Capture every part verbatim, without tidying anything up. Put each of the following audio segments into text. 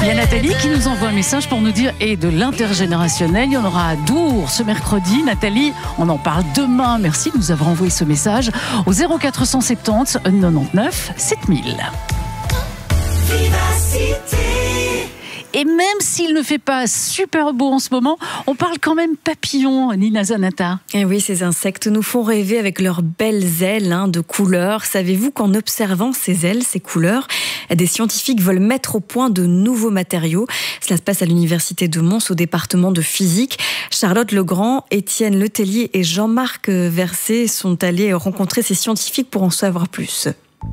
Il y a Nathalie qui nous envoie un message pour nous dire et de l'intergénérationnel, il y en aura à Dour ce mercredi. Nathalie, on en parle demain. Merci de nous avoir envoyé ce message au zéro quatre cent soixante-dix quatre-vingt-dix sept mille. Et même s'il ne fait pas super beau en ce moment, on parle quand même papillons, Nina Zanata. Et oui, ces insectes nous font rêver avec leurs belles ailes hein, de couleurs. Savez-vous qu'en observant ces ailes, ces couleurs, des scientifiques veulent mettre au point de nouveaux matériaux. Cela se passe à l'université de Mons, au département de physique. Charlotte Legrand, Étienne Letellier et Jean-Marc Verset sont allés rencontrer ces scientifiques pour en savoir plus.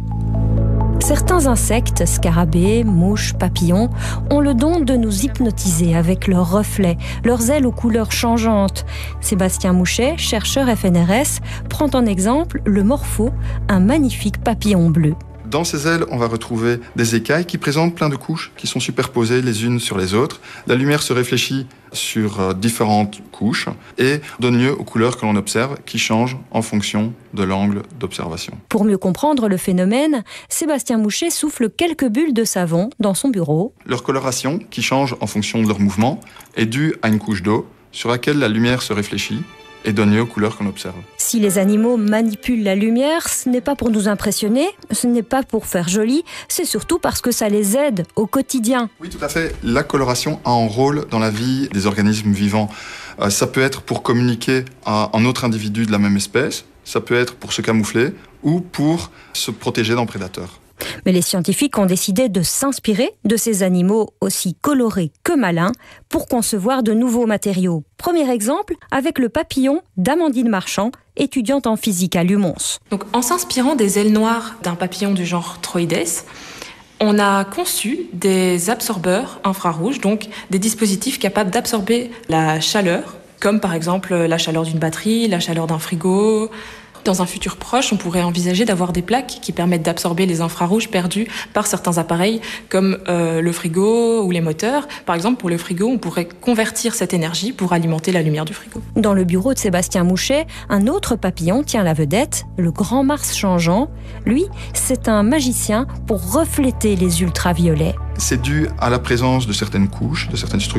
Certains insectes, scarabées, mouches, papillons, ont le don de nous hypnotiser avec leurs reflets, leurs ailes aux couleurs changeantes. Sébastien Mouchet, chercheur F N R S, prend en exemple le morpho, un magnifique papillon bleu. Dans ces ailes, on va retrouver des écailles qui présentent plein de couches qui sont superposées les unes sur les autres. La lumière se réfléchit sur différentes couches et donne lieu aux couleurs que l'on observe qui changent en fonction de l'angle d'observation. Pour mieux comprendre le phénomène, Sébastien Mouchet souffle quelques bulles de savon dans son bureau. Leur coloration, qui change en fonction de leur mouvement, est due à une couche d'eau sur laquelle la lumière se réfléchit et donne lieu aux couleurs qu'on observe. Si les animaux manipulent la lumière, ce n'est pas pour nous impressionner, ce n'est pas pour faire joli, c'est surtout parce que ça les aide au quotidien. Oui, tout à fait. La coloration a un rôle dans la vie des organismes vivants. Euh, ça peut être pour communiquer à un autre individu de la même espèce, ça peut être pour se camoufler ou pour se protéger d'un prédateur. Mais les scientifiques ont décidé de s'inspirer de ces animaux aussi colorés que malins pour concevoir de nouveaux matériaux. Premier exemple avec le papillon d'Amandine Marchand, étudiante en physique à l'U Mons. Donc, en s'inspirant des ailes noires d'un papillon du genre Troides, on a conçu des absorbeurs infrarouges, donc des dispositifs capables d'absorber la chaleur, comme par exemple la chaleur d'une batterie, la chaleur d'un frigo. Dans un futur proche, on pourrait envisager d'avoir des plaques qui permettent d'absorber les infrarouges perdus par certains appareils comme euh, le frigo ou les moteurs. Par exemple, pour le frigo, on pourrait convertir cette énergie pour alimenter la lumière du frigo. Dans le bureau de Sébastien Mouchet, un autre papillon tient la vedette, le grand Mars changeant. Lui, c'est un magicien pour refléter les ultraviolets. C'est dû à la présence de certaines couches, de certaines structures